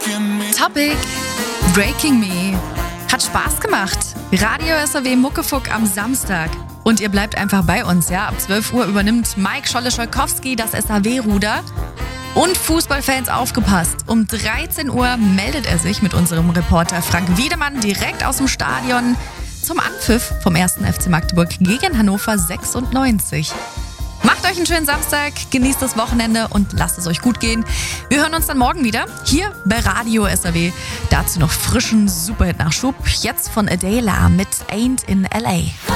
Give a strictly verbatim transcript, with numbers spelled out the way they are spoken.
Topic Breaking Me. Hat Spaß gemacht. Radio S R W Muckefuck am Samstag. Und ihr bleibt einfach bei uns, ja? Ab zwölf Uhr übernimmt Mike Scholle-Scholkowski das S R W-Ruder. Und Fußballfans aufgepasst. Um dreizehn Uhr meldet er sich mit unserem Reporter Frank Wiedemann direkt aus dem Stadion zum Anpfiff vom ersten F C Magdeburg gegen Hannover sechsundneunzig. Macht euch einen schönen Samstag, genießt das Wochenende und lasst es euch gut gehen. Wir hören uns dann morgen wieder hier bei Radio S R W. Dazu noch frischen Superhit-Nachschub. Jetzt von Adela mit Ain't in L A.